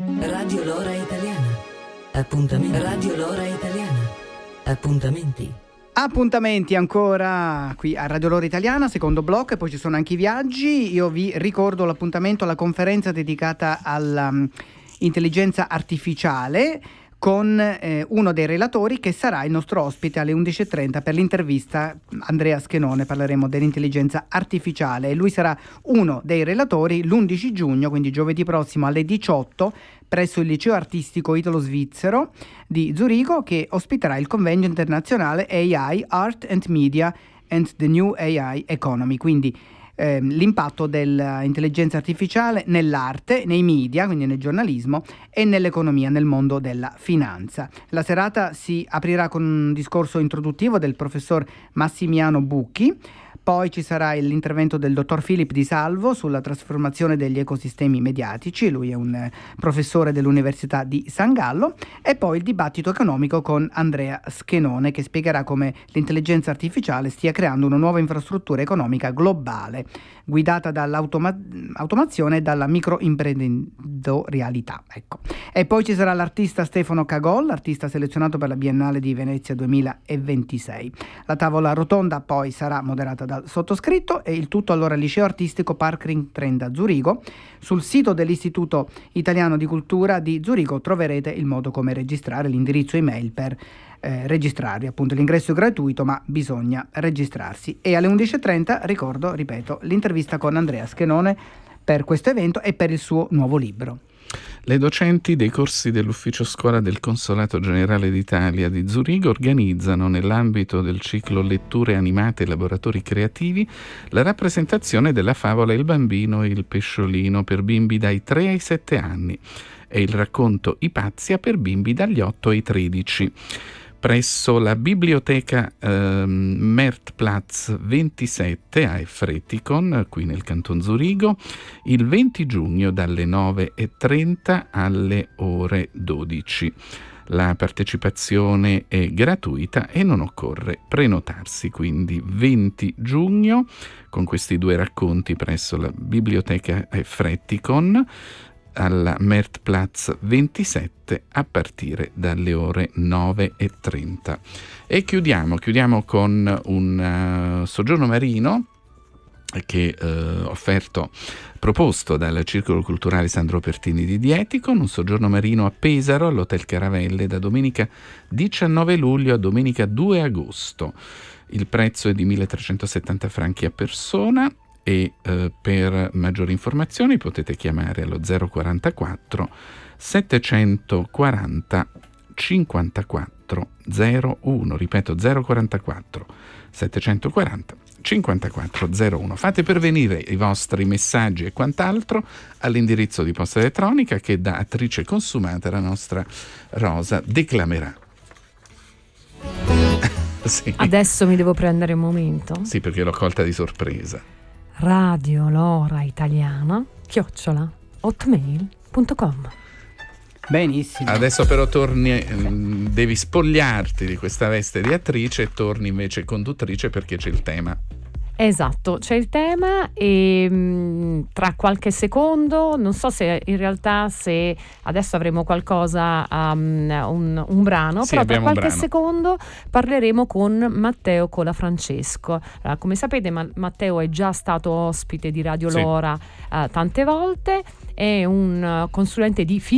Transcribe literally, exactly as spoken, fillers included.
Radio Lora Italiana. Appuntamenti. Radio Lora Italiana. Appuntamenti. Appuntamenti ancora qui a Radio Lora Italiana, secondo blocco, e poi ci sono anche i viaggi. Io vi ricordo l'appuntamento alla conferenza dedicata all'intelligenza artificiale con eh, uno dei relatori che sarà il nostro ospite alle undici e trenta per l'intervista. Andrea Schenone, parleremo dell'intelligenza artificiale e lui sarà uno dei relatori l'undici giugno, quindi giovedì prossimo alle diciotto, presso il liceo artistico italo-svizzero di Zurigo, che ospiterà il convegno internazionale A I, Art and Media and the New A I Economy, quindi eh, l'impatto dell'intelligenza artificiale nell'arte, nei media, quindi nel giornalismo, e nell'economia, nel mondo della finanza. La serata si aprirà con un discorso introduttivo del professor Massimiano Bucchi. Poi ci sarà l'intervento del dottor Philip Di Salvo sulla trasformazione degli ecosistemi mediatici, lui è un professore dell'Università di San Gallo, e poi il dibattito economico con Andrea Schenone, che spiegherà come l'intelligenza artificiale stia creando una nuova infrastruttura economica globale, guidata dall'automazione e dalla microimprenditorialità. Ecco. E poi ci sarà l'artista Stefano Cagol, artista selezionato per la Biennale di Venezia duemilaventisei. La tavola rotonda poi sarà moderata dal sottoscritto, e il tutto allora al liceo artistico Parkring trenta Zurigo. Sul sito dell'Istituto Italiano di Cultura di Zurigo troverete il modo come registrare, l'indirizzo email per eh, registrarvi. Appunto, l'ingresso è gratuito, ma bisogna registrarsi. E alle undici e trenta, ricordo, ripeto, l'intervista con Andrea Schenone per questo evento e per il suo nuovo libro. Le docenti dei corsi dell'Ufficio Scuola del Consolato Generale d'Italia di Zurigo organizzano, nell'ambito del ciclo Letture animate e laboratori creativi, la rappresentazione della favola Il bambino e il pesciolino per bimbi dai tre ai sette anni e il racconto Ipazia per bimbi dagli otto ai tredici. Presso la biblioteca eh, Mertplatz ventisette a Efretikon, qui nel canton Zurigo, il venti giugno dalle nove e trenta alle ore dodici. La partecipazione è gratuita e non occorre prenotarsi, quindi venti giugno con questi due racconti presso la biblioteca Efretikon alla Mertplatz ventisette a partire dalle ore nove e trenta. E chiudiamo, chiudiamo con un uh, soggiorno marino che uh, offerto, proposto dal Circolo Culturale Sandro Pertini di Dieticon, un soggiorno marino a Pesaro all'Hotel Caravelle da domenica diciannove luglio a domenica due agosto. Il prezzo è di milletrecentosettanta franchi a persona. E eh, per maggiori informazioni potete chiamare allo zero quarantaquattro settecentoquaranta cinquantaquattro zero uno, ripeto zero quarantaquattro settecentoquaranta cinquantaquattro zero uno. Fate pervenire i vostri messaggi e quant'altro all'indirizzo di posta elettronica che da attrice consumata la nostra Rosa declamerà. Sì. Adesso mi devo prendere un momento. Sì, perché l'ho colta di sorpresa. Radio Lora Italiana chiocciola hotmail punto com. Benissimo. Adesso però torni, devi spogliarti di questa veste di attrice e torni invece conduttrice, perché c'è il tema. Esatto, c'è il tema e mh, tra qualche secondo, non so se in realtà se adesso avremo qualcosa, um, un, un brano, sì, però tra qualche brano. secondo parleremo con Matteo Colafrancesco. Allora, come sapete, Ma- Matteo è già stato ospite di Radio Lora sì. uh, tante volte, è un uh, consulente di